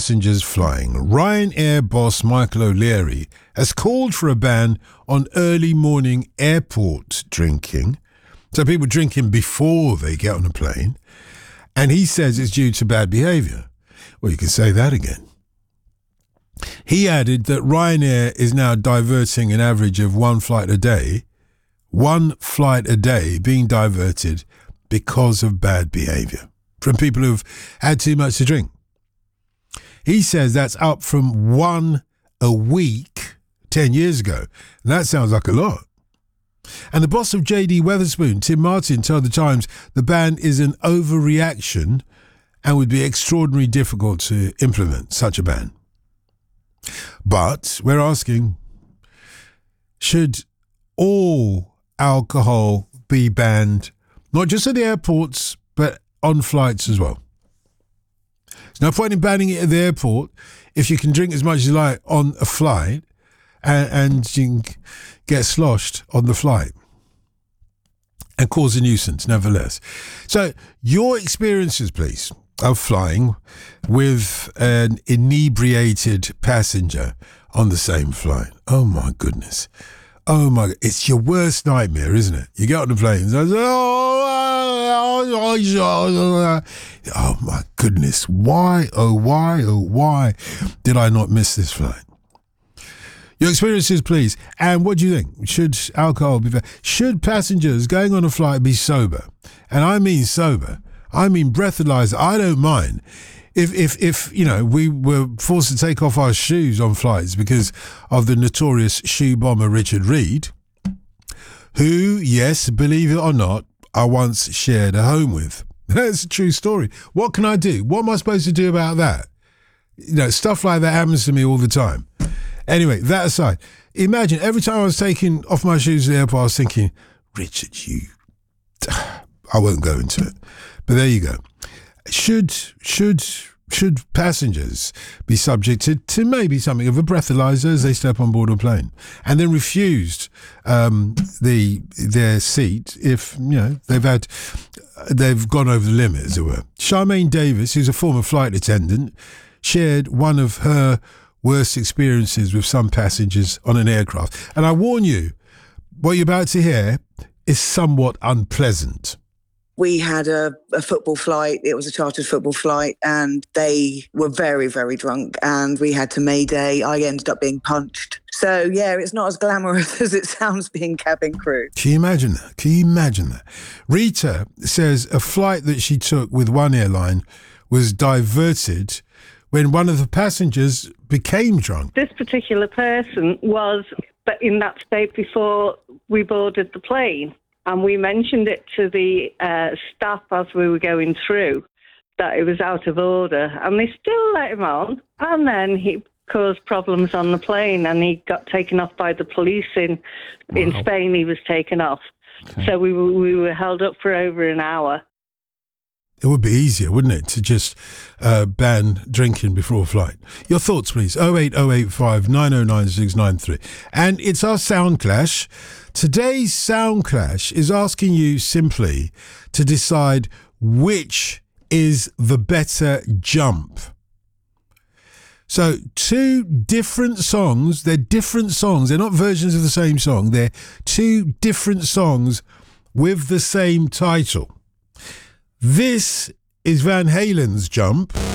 passengers flying. Ryanair boss Michael O'Leary has called for a ban on early morning airport drinking. So people drinking before they get on a plane. And he says it's due to bad behaviour. Well, you can say that again. He added that Ryanair is now diverting an average of one flight a day being diverted because of bad behaviour from people who've had too much to drink. He says that's up from one a week 10 years ago. And that sounds like a lot. And the boss of JD Wetherspoon, Tim Martin, told The Times the ban is an overreaction and would be extraordinarily difficult to implement such a ban. But we're asking, should all alcohol be banned, not just at the airports, but on flights as well? There's no point in banning it at the airport if you can drink as much as you like on a flight and you can get sloshed on the flight and cause a nuisance nevertheless. So your experiences, please, of flying with an inebriated passenger on the same flight. Oh my goodness. Oh my, it's your worst nightmare, isn't it? You get on the plane and say, oh my goodness, why did I not miss this flight? Your experiences, please. And what do you think? Should alcohol be... Should passengers going on a flight be sober? And I mean sober. I mean breathalyzer. I don't mind. If you know, we were forced to take off our shoes on flights because of the notorious shoe bomber Richard Reed, who, yes, believe it or not, I once shared a home with. That's a true story. What can I do? What am I supposed to do about that? You know, stuff like that happens to me all the time. Anyway, that aside, imagine every time I was taking off my shoes at the airport, I was thinking, Richard, I won't go into it. But there you go. Should passengers be subjected to maybe something of a breathalyzer as they step on board a plane and then refused their seat if, you know, they've gone over the limit, as it were? Charmaine Davis, who's a former flight attendant, shared one of her worst experiences with some passengers on an aircraft. And I warn you, what you're about to hear is somewhat unpleasant. We had a football flight. It was a chartered football flight, and they were very, very drunk, and we had to mayday. I ended up being punched. So, yeah, it's not as glamorous as it sounds being cabin crew. Can you imagine that? Rita says a flight that she took with one airline was diverted when one of the passengers became drunk. This particular person was in that state before we boarded the plane. And we mentioned it to the staff as we were going through, that it was out of order. And they still let him on. And then he caused problems on the plane, and he got taken off by the police in Spain. He was taken off. Okay. So we were held up for over an hour. It would be easier, wouldn't it, to just ban drinking before a flight? Your thoughts, please. 08085 909 693. And it's our Sound Clash. Today's Sound Clash is asking you simply to decide which is the better jump. So, two different songs. They're different songs. They're not versions of the same song. They're two different songs with the same title. This is Van Halen's Jump.